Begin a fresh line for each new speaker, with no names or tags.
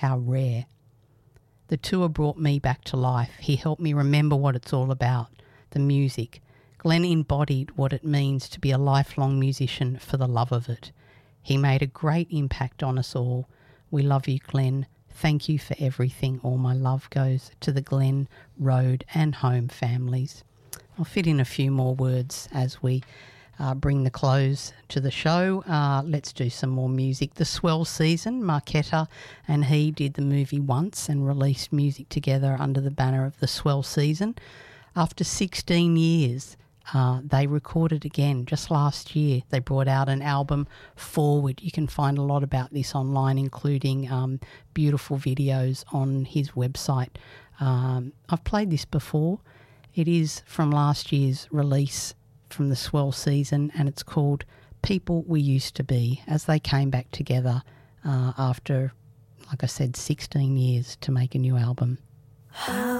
how rare. The tour brought me back to life. He helped me remember what it's all about, the music. Glenn embodied what it means to be a lifelong musician for the love of it. He made a great impact on us all. We love you, Glenn. Thank you for everything. All my love goes to the Glen Road and Home families. I'll fit in a few more words as we bring the close to the show. Let's do some more music. The Swell Season, Marketta and he did the movie once and released music together under the banner of The Swell Season. After 16 years, they recorded again just last year. They brought out an album, Forward. You can find a lot about this online, including beautiful videos on his website. I've played this before. It is from last year's release from the Swell Season, and it's called People We Used to Be, as they came back together after, like I said, 16 years to make a new album.
How